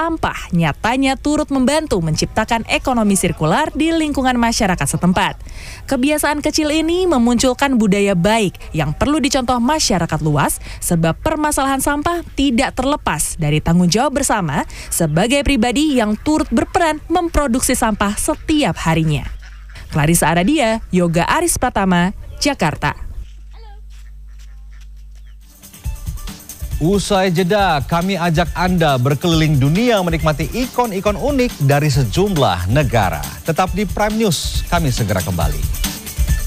sampah nyatanya turut membantu menciptakan ekonomi sirkular di lingkungan masyarakat setempat. Kebiasaan kecil ini memunculkan budaya baik yang perlu dicontoh masyarakat luas sebab permasalahan sampah tidak terlepas dari tanggung jawab bersama sebagai pribadi yang turut berperan memproduksi sampah setiap harinya. Clarissa Aradia, Yoga Aris Pratama, Jakarta. Usai jeda, kami ajak Anda berkeliling dunia menikmati ikon-ikon unik dari sejumlah negara. Tetap di Prime News, kami segera kembali.